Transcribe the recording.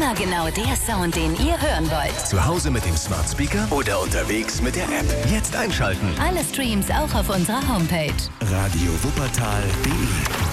Immer genau der Sound, den ihr hören wollt. Zu Hause mit dem Smart Speaker oder unterwegs mit der App. Jetzt einschalten. Alle Streams auch auf unserer Homepage. Radio Wuppertal.de